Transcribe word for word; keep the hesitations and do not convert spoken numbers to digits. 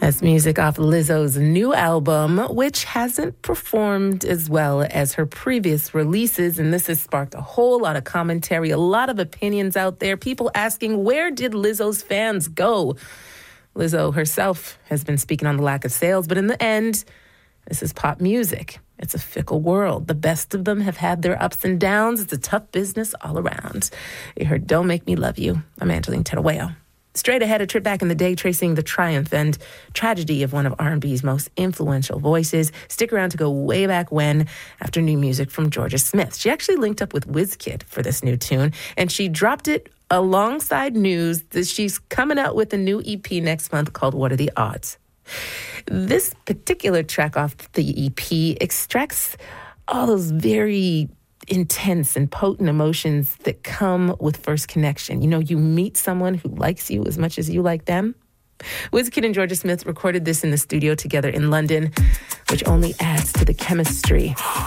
That's music off Lizzo's new album, which hasn't performed as well as her previous releases. And this has sparked a whole lot of commentary, a lot of opinions out there. People asking, where did Lizzo's fans go? Lizzo herself has been speaking on the lack of sales, but in the end, this is pop music. It's a fickle world. The best of them have had their ups and downs. It's a tough business all around. You heard Don't Make Me Love You. I'm Angeline Terueo. Straight ahead, a trip back in the day tracing the triumph and tragedy of one of R and B's most influential voices. Stick around to go way back when, after new music from Jorja Smith. She actually linked up with WizKid for this new tune, and she dropped it alongside news that she's coming out with a new E P next month called What Are the Odds? This particular track off the E P extracts all those very intense and potent emotions that come with first connection. You know, you meet someone who likes you as much as you like them. WizKid and Jorja Smith recorded this in the studio together in London, which only adds to the chemistry.